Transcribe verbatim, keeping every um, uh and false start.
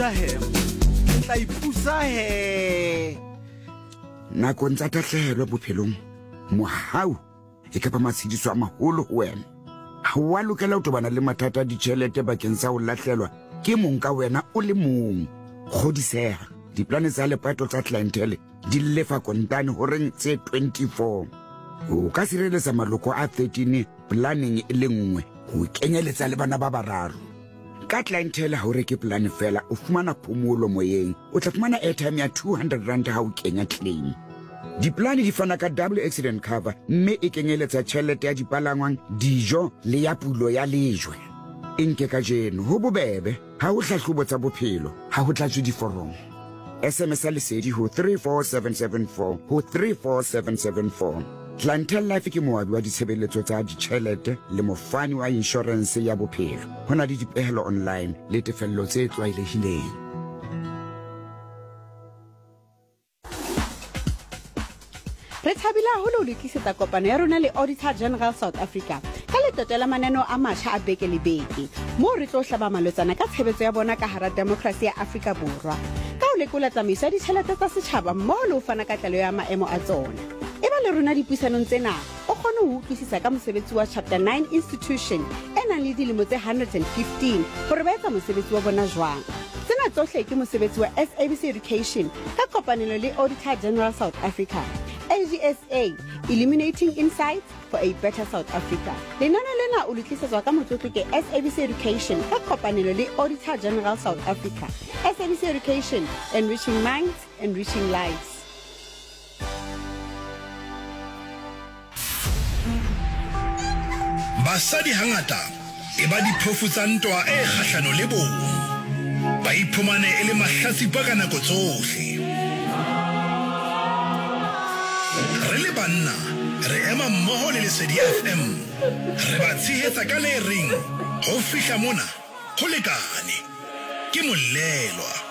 tla ipusa he nakong tsa tatlhehelo bophelong mohau e ka ba matshediso a maholo ho wena ha wa lokela ho tobana le mathata a ditjhelete bakeng sa ho lahlelwa ke mong ka wena o le mong kgodiseha diplane tsa lepato tsa clientele di lefa kontane horeng tse twenty-four o ka sireletsa maloko a thirteen planning e le nngwe ho kenyeletsa le bana ba bararo ka clientele ha o reke plan fela o fumana phomolo moyeng o tla fumana airtime ya two hundred rand ha o kenya claim diplane di fana ka double accident cover mme e kenyeletsa tjhelete ya dipalangwang dijo le ya pulo ya lejwe enke ka jeno ho bobebe ha o hlahlobo tsa bophelo ha ho tlatswe diforomo S M S lesedi ho three four seven seven four ho three four seven seven four Clientele Life ke moabi wa ditshebeletso tsa ditjhelete le mofani wa insurance ya bophelo hona le dipehelo online le tefello tse tlwaelehileng re thabile haholo ho lokisetsa kopano ya rona le Auditor General South Africa ka letoto la mananeo a matjha a beke le beke moo re tlo hlaba malotsana ka tshebetso ya bona ka hara demokrasi ya Afrika Borwa ka ho lekola tsamaiso ya ditjhelete tsa setjhaba mmoho le ho fana ka tlaleho ya maemo a tsona eba le rona dipuisanong tsena o kgone ho utlwisisa ka mosebetsi wa chapter nine institution e nang le dilemo tse one hundred fifteen hore ba etsa mosebetsi wa bona jwang tsena tsohle ke mosebetsi wa S A B C Education ka kopanelo le Auditor General South Africa A G S A Eliminating Insights for a Better South Africa lenane lena o le tlisetswa ka motlotlo ke S A B C Education ka kopanelo le Auditor General South Africa S A B C Education Enriching Minds Enriching Lives basadi hangata e ba diphofu tsa ntwa e kgahlano le bong ba iphumane e le mahlatsipa ka nako tsohle re le banna re ema mmoho le Lesedi F M re ba tshehetsa ka le reng ho fihla mona ho lekane ke molelwa